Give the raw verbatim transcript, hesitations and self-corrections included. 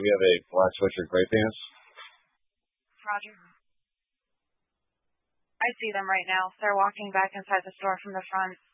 We have a black sweatshirt, gray pants. Roger. I see them right now. They're walking back inside the store from the front.